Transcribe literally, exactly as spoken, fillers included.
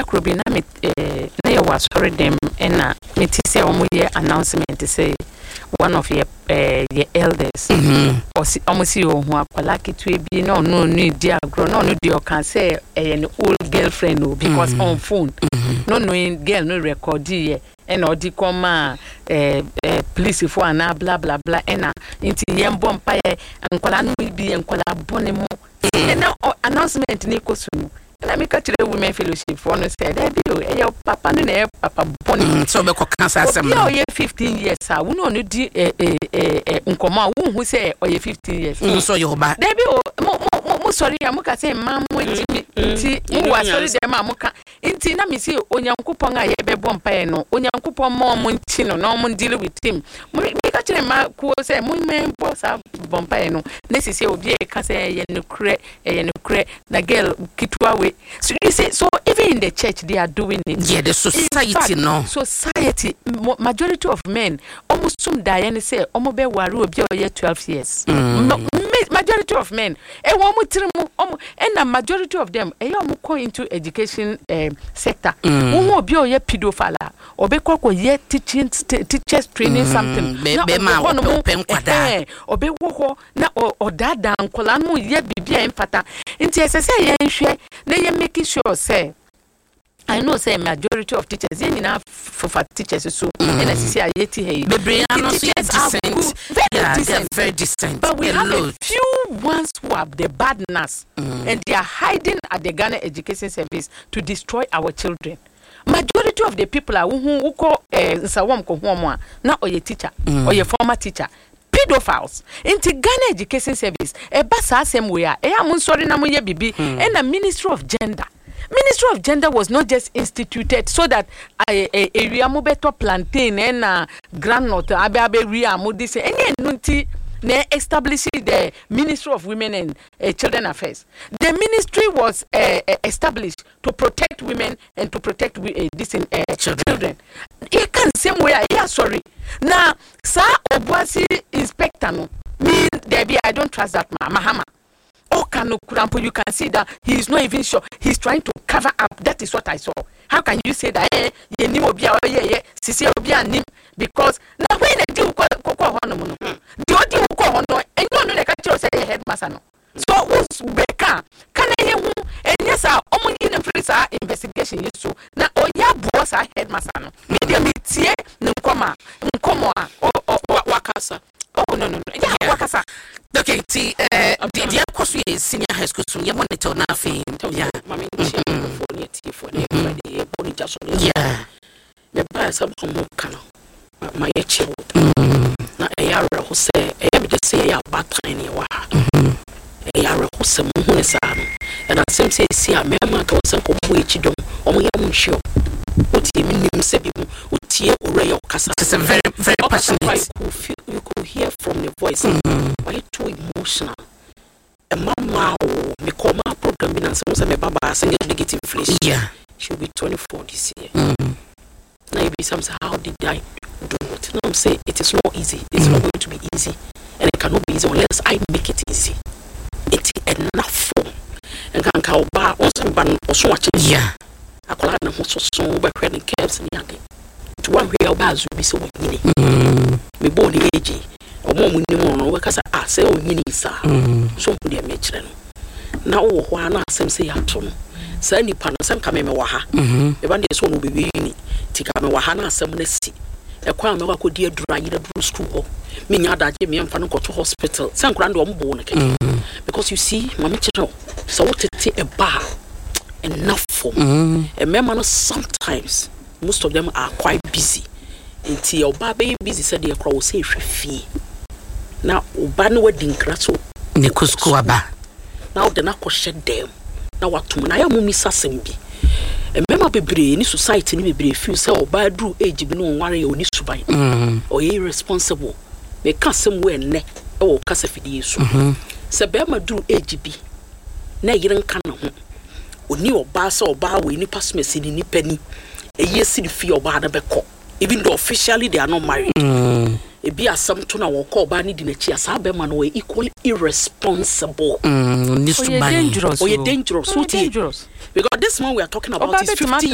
krobi na me eh na ye was sorry them na me ti say omo ye announcement say one of your uh, your elders or si almost you who are like it will be no no need dear grow no no dear can say an old girlfriend no because mm-hmm. on phone mm-hmm. no no girl no record here and or the comma uh, uh, police for an blah blah blah and into yam bompire and kola no be and kola bonemo and now announcement nikosu. And I make a women fellowship for no said, I do a papa no papa bonny. So be cancer some no fifteen years. I will not do a uncoma who say or ye fifteen years. So you back. There be mo sorry, I'm going to say, Mam, wait, who was sorry, the mamma. Intina me see Onyankupon, I have a bompano, Onyankupon more munchino, no one deal with him. Make a chema who say, Moon boss up bompano. Necessary will be a case and cre and cre the girl kitwa. So you say, so even in the church they are doing it. Yeah, the society fact, no. Society, majority of men almost some die and say, Omo be waru obi oye twelve years. Mm. Majority of men, e womu trimu, omo, and a majority of them, e yomu go into education uh, sector. Omo obi oye pedophala, obe kwa ye teaching teachers training mm. something. Be be ma open kwada. Obe wo na o dada nkola no ye bibia emfata. Nti esese ye nhwe na ye making sure say I know say majority of teachers you know for for teachers so and I see I yet here the decent yeah they're very decent but we have a few ones who have the badness mm. and they are hiding at the Ghana Education Service to destroy our children. Majority of the people are who who call nsawam ko homo na or your teacher mm. or your former teacher pedophiles into Ghana Education Service e basa asem we are e am sorry na mo ye bibi and the Ministry of Gender Ministry of Gender was not just instituted so that a area mo beto plantain and uh, granite abe abe ria mo this any nunti ne establish the Ministry of Women and uh, Children Affairs. The ministry was uh, uh, established to protect women and to protect uh, this uh, children. children. You can same way yeah sorry. Now sa obuasi inspector no me Debbie I don't trust that ma Mahama. Oh, can you can see that he is not even sure. He's trying to cover up. That is what I saw. How can you say that? Eh, you know, yeah, yeah, yeah, because now when they do cocoa hono, the audio hono, and you know, the catcher say headmaster. So, who's Becca? Can I hear who? And yes, I only in the police investigation. You so now, oh, yeah, boss, I headmaster. Media metie, no comma, no or wakasa. Oh, no, no, yeah, wakasa. Okay, see, uh, the course we senior high school, so you want to tell nothing. Yeah, mammy, for the body just yeah. The bias of home canal, my child. Now, a yara who say, I just say a bad tiny wa. A yara who some moon and I seem say, see a mamma to some which don't, or my own show. What you mean, Sebi, would tear or casa. It's a very, very passionate. You could hear from the voice. Why too emotional? A mama, me call my program and some of Baba singing negative inflation. Yeah, she'll be twenty-four this year. Mm. Now, you be some how did I do it? Now, I'm saying it is not easy. It's mm. not going to be easy, and it cannot be easy unless I make it easy. It's enough for and can call bar also ban or so much. Yeah. I call her so so by credit caps and young. To one way, our bars will be so winning. Me born the age, or more winning on because I say, oh, winning, sir. So, dear matron. Now, one ask them say, Atom. Sandy Pan, some come in Waha. The one day, so will be winning. Tikama Wahana, some nesty. A crown of a dear dry in a blue school. Meaning, I Jimmy and Fano go to hospital. Some grand on born again. Because you see, Mamma Chino, so to take a bar. Enough for me. And men sometimes most of them are quite busy. Until your baby busy said they are say fee. Now Ubano wedding crasso Nikuskuaba. Now the Nako shed them. Now what to Naya Mumisa Sembi. A member be in society may be few say or by drew age be no worry or need to buy or irresponsible. They can't somewhere neck or Cassafidi. Sabema drew age be. Nay, you don't can. Oni oba so oba we ni pasmesi ni penny a year city fee oba na beko even though officially they are not married mm. e be asam to na won call oba ni di na chi asa be man we equally irresponsible mm. oh, you're dangerous oh you're dangerous oh, you're dangerous because this man we are talking about is fifty